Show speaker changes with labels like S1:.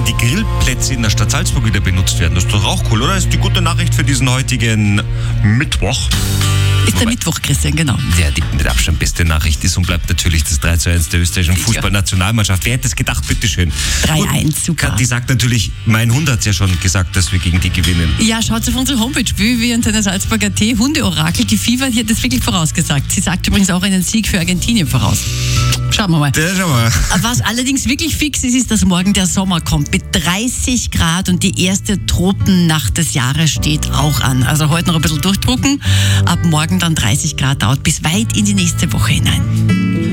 S1: sollen die Grillplätze in der Stadt Salzburg wieder benutzt werden. Das ist doch auch cool, oder? Das ist die gute Nachricht für diesen heutigen Mittwoch.
S2: Ist der Mittwoch, Christian, genau.
S1: Ja, die mit Abstand beste Nachricht ist und bleibt natürlich das 3:1 der österreichischen Fußballnationalmannschaft. Wer hätte es gedacht, bitteschön.
S2: 3:1 sogar.
S1: Die sagt natürlich, mein Hund hat es ja schon gesagt, dass wir gegen die gewinnen.
S2: Ja, schaut auf unsere Homepage, www.salzburg.at, Hundeorakel. Die FIFA, die hat das wirklich vorausgesagt. Sie sagt übrigens auch einen Sieg für Argentinien voraus. Schauen wir mal.
S1: Ja, schau mal.
S2: Was allerdings wirklich fix ist, ist, dass morgen der Sommer kommt mit 30 Grad und die erste Tropennacht des Jahres steht auch an. Also heute noch ein bisschen durchdrucken, ab morgen dann 30 Grad, dauert bis weit in die nächste Woche hinein.